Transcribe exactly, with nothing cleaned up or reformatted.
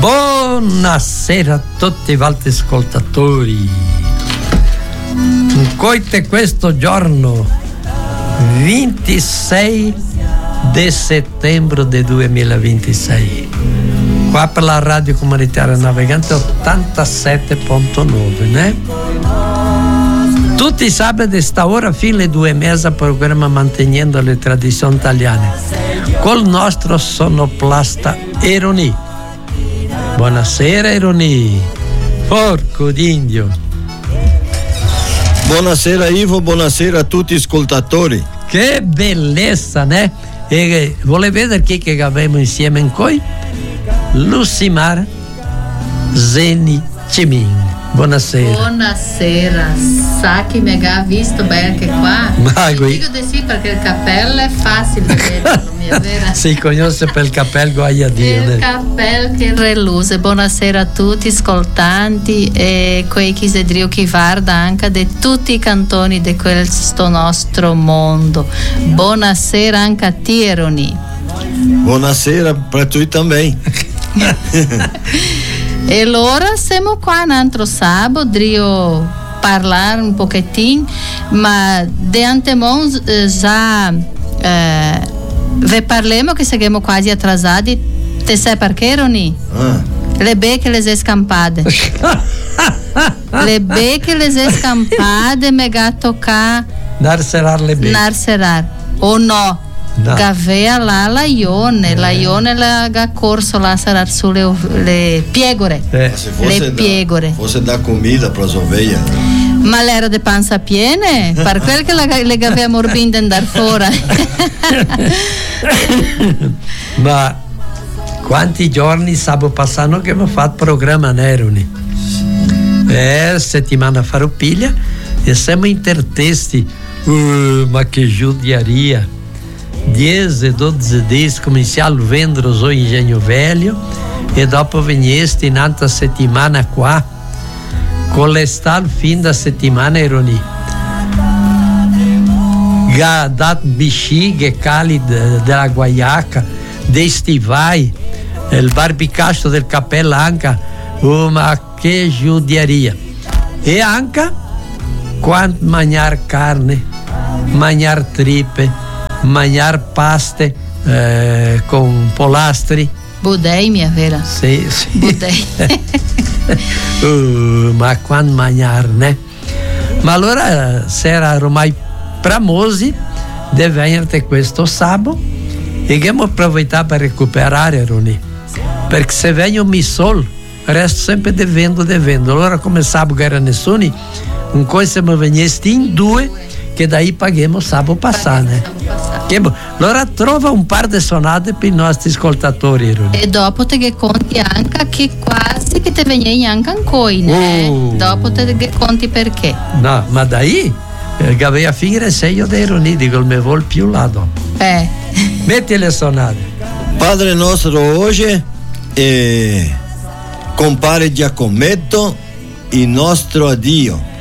Buonasera a tutti i vostri ascoltatori. Coite questo giorno ventisei di settembre del duemilaventisei, qua per la radio comunitaria navigante ottantasette virgola nove, né? Tutti i sabati a sta ora fino alle due e mezza programma Mantenendo le tradizioni italiane col nostro sonoplasta Eroni. Buonasera Eroni, porco d'indio. Buonasera Ivo, buonasera a tutti gli ascoltatori. Che bellezza, né? E vuole vedere chi che abbiamo insieme in coi? Lucimar Zeni Cimin. Buonasera. Buonasera, sa che mi ha visto bene che qua? Ma dico di sì perché il cappello è facile da vedere, non è vero? Si conosce per il cappello, guai a Dio. Il cappello che reluce. Buonasera a tutti ascoltanti e quei che si drio che guarda anche di tutti i cantoni di questo nostro mondo. Buonasera anche a te, Eroni. Buonasera per tutti também. E allora siamo qua un altro sabato, drio parlare un pochettino, ma de antemão già eh, ve parliamo che siamo quasi atrasati. Te sai perché, Roni? Ah. Le becche le scampate. Le becche le scampate me ga tocca narserar le becche. Narserar. O no? No. Gavea là la ione, eh. la ione la ga corso là sarar sulle le piegore. Eh. Le piegore. Da, fosse da comida per le ovelhe. Ma l'era de panza piene, per quel che la, le gavea morbinde andar fuori. Ma quanti giorni stavo passando che mi ha fatto programma Neroni? Eh, settimana faropiglia e siamo intertesti. Uh, ma che giudiaria! dieci, dodici dias cominciamo a vendere o Engenho Velho e dopo veniste in altra settimana qua con l'estate fin da settimana Eroni ga dat bexiga calida della guaiaca dei stivai il barbicasto del cappello anche oh, ma che giudiaria e anche quando mangiare carne mangiare tripe mangiare paste eh, con polastri. Budei, mia vera. Sì, sì. Budei. uh, ma quando mangiare, né? Ma allora se era ormai pramosi di venire questo sabato e dobbiamo approfittare per recuperare Roni, perché se vengono mi sol resto sempre devendo, devendo. Allora come sabato era nessuno, un cosa mi veniste in due che dai paghiamo sabato passato. Che bo- allora trova un par di sonate per i nostri ascoltatori Roni. E dopo te che conti anche che quasi che te veniai anche ancora, né? Oh. Dopo te che conti perché? No, ma dai che aveva finire sei io dei Roni, dico il me vol più là dopo. Eh. Metti le sonate. Padre nostro oggi e compare Giacometto il nostro addio.